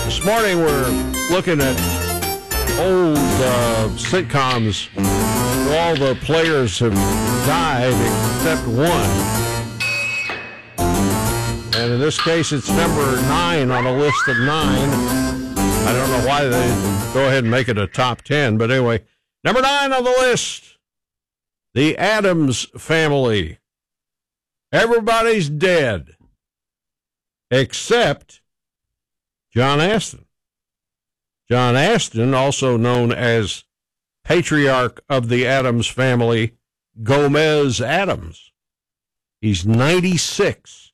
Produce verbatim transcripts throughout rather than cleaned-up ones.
This morning we're looking at old uh, sitcoms where all the players have died except one. And in this case, it's number nine on a list of nine. I don't know why they didn't go ahead and make it a top ten, but anyway, number nine on the list, The Addams Family. Everybody's dead except John Astin. John Astin, also known as patriarch of the Addams Family, Gomez Addams. He's ninety-six.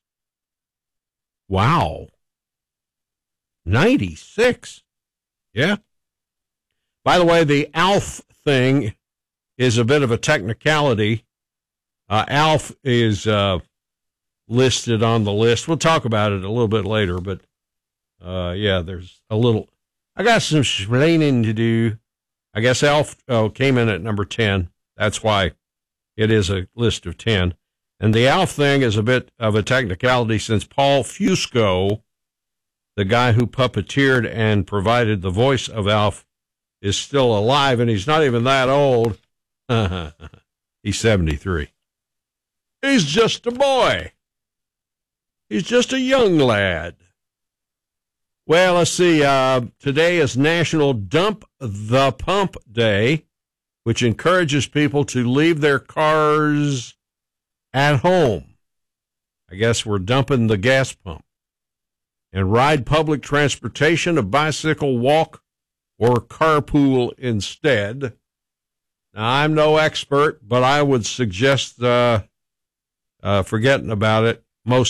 Wow. ninety-six. Yeah. By the way, the Alf thing is a bit of a technicality. Uh, Alf is uh, listed on the list. We'll talk about it a little bit later, but uh, yeah, there's a little. I got some explaining to do. I guess Alf oh, came in at number ten. That's why it is a list of ten. And the Alf thing is a bit of a technicality since Paul Fusco, the guy who puppeteered and provided the voice of Alf, is still alive, and he's not even that old. He's seventy-three. He's just a boy. He's just a young lad. Well, let's see. Uh, today is National Dump the Pump Day, which encourages people to leave their cars at home. I guess we're dumping the gas pump. And ride public transportation, a bicycle, walk, or carpool instead. Now, I'm no expert, but I would suggest uh, uh, forgetting about it